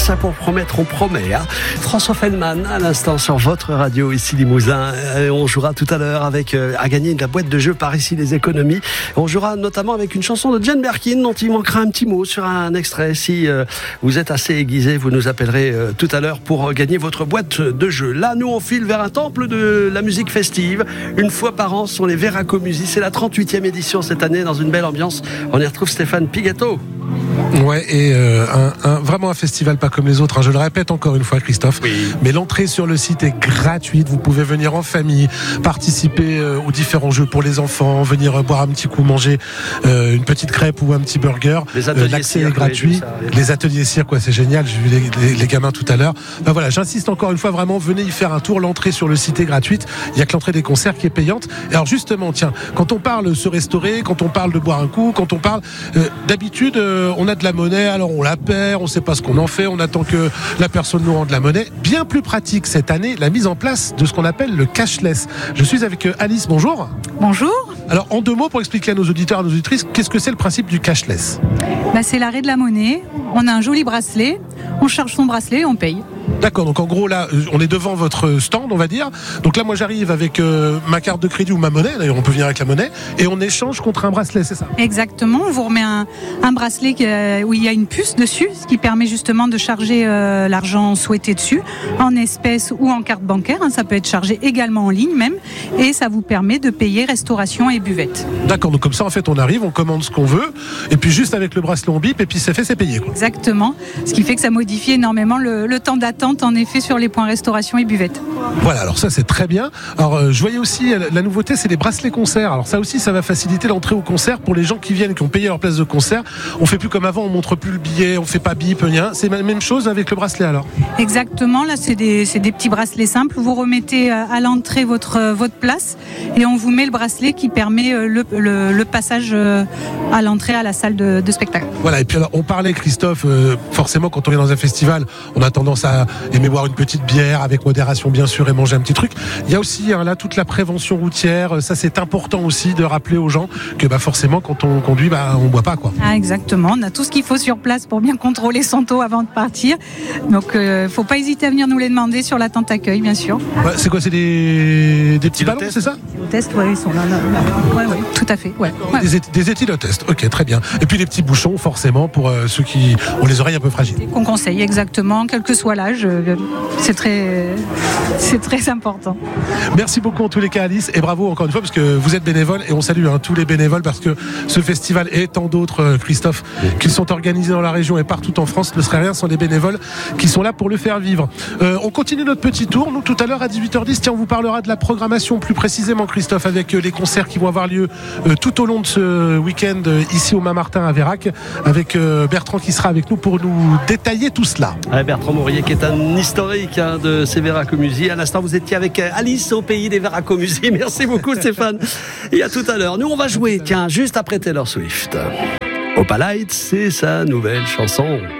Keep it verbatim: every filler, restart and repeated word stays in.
ça pour promettre, on promet. Hein. François Feldman, à l'instant sur votre radio ici Limousin. Et on jouera tout à l'heure avec euh, à gagner de la boîte de jeux par ici les économies. On jouera notamment avec une chanson de Jane Birkin dont il manquera un petit mot sur un extrait. Si euh, vous êtes assez aiguisé, vous nous appellerez euh, tout à l'heure pour euh, gagner votre boîte de jeux. Là, nous on file vers un temple de la musique festive. Une fois par an, ce sont les Veracomusi. C'est la trente-huitième édition cette année dans une belle ambiance. On y retrouve Stéphane Pigato. Ouais, et euh, un, un, vraiment un festival pas comme les autres, hein. Je le répète encore une fois, Christophe. Oui. Mais l'entrée sur le site est gratuite. Vous pouvez venir en famille, participer euh, aux différents jeux pour les enfants, venir euh, boire un petit coup, manger euh, une petite crêpe ou un petit burger. Les ateliers euh, L'accès cirque, est gratuit. ça, oui. Les ateliers cirque, ouais, c'est génial. J'ai vu les, les, les gamins tout à l'heure. Ben voilà, j'insiste encore une fois, vraiment, venez y faire un tour. L'entrée sur le site est gratuite. Il y a que l'entrée des concerts qui est payante. Et alors justement, tiens, quand on parle se restaurer, quand on parle de boire un coup, quand on parle, euh, d'habitude, euh, on a de la monnaie, alors on la perd, on ne sait pas ce qu'on en fait, on attend que la personne nous rende la monnaie. Bien plus pratique cette année, la mise en place de ce qu'on appelle le cashless. Je suis avec Alice, bonjour. Bonjour. Alors en deux mots pour expliquer à nos auditeurs, à nos auditrices, qu'est-ce que c'est le principe du cashless ? Bah, c'est l'arrêt de la monnaie, on a un joli bracelet, on charge son bracelet et on paye. D'accord, donc en gros là, on est devant votre stand, on va dire. Donc là, moi j'arrive avec euh, ma carte de crédit ou ma monnaie, d'ailleurs on peut venir avec la monnaie, et on échange contre un bracelet, c'est ça ? Exactement, on vous remet un, un bracelet qui, euh, où il y a une puce dessus, ce qui permet justement de charger euh, l'argent souhaité dessus, en espèces ou en carte bancaire, hein, ça peut être chargé également en ligne même, et ça vous permet de payer restauration et buvette. D'accord, donc comme ça en fait on arrive, on commande ce qu'on veut, et puis juste avec le bracelet on bip, et puis c'est fait, c'est payé, quoi. Exactement, ce qui fait que ça modifie énormément le, le temps d'attente en effet sur les points restauration et buvette. Voilà, alors ça c'est très bien. Alors euh, je voyais aussi, euh, la nouveauté c'est les bracelets concerts. Alors ça aussi ça va faciliter l'entrée au concert pour les gens qui viennent, qui ont payé leur place de concert. On fait plus comme avant, on montre plus le billet, on fait pas bip, rien. C'est la même chose avec le bracelet alors. Exactement, là c'est des, c'est des petits bracelets simples. Vous remettez à l'entrée votre, votre place et on vous met le bracelet qui permet le, le, le passage à l'entrée à la salle de, de spectacle. Voilà, et puis alors on parlait, Christophe, euh, forcément quand on est dans un festival, on a tendance à aimer boire une petite bière avec modération bien sûr et manger un petit truc. Il y a aussi hein, là toute la prévention routière, ça c'est important aussi de rappeler aux gens que bah, forcément quand on conduit, bah, on ne boit pas, quoi. Ah, exactement, on a tout ce qu'il faut sur place pour bien contrôler son taux avant de partir. Donc il euh, ne faut pas hésiter à venir nous les demander sur la tente accueil bien sûr. Ouais, c'est quoi, c'est des, des petits ballons, c'est ça ? Les tests, oui, ils sont là. là, là. Ouais, ouais, tout à fait. Ouais. Ouais. Des, des éthylotests, ok, très bien. Et puis les petits bouchons forcément pour euh, ceux qui ont les oreilles un peu fragiles. Qu'on conseille exactement, quel que soit l'âge. Euh, c'est très, c'est très important. Merci beaucoup en tous les cas Alice et bravo encore une fois parce que vous êtes bénévole et on salue hein, tous les bénévoles parce que ce festival et tant d'autres euh, Christophe qui sont organisés dans la région et partout en France ne serait rien sans les bénévoles qui sont là pour le faire vivre. Euh, on continue notre petit tour, nous tout à l'heure à dix-huit heures dix, tiens on vous parlera de la programmation plus précisément Christophe avec euh, les concerts qui vont avoir lieu euh, tout au long de ce week-end euh, ici au Mont-Martin à Vérac avec euh, Bertrand qui sera avec nous pour nous détailler tout cela. Ouais, Bertrand Mourier qui est un historique hein, de ces Veracomusi. À l'instant, vous étiez avec Alice au pays des Veracomusi. Merci beaucoup, Stéphane. Et à tout à l'heure. Nous, on va jouer, tiens, juste après Taylor Swift. Opalite, c'est sa nouvelle chanson.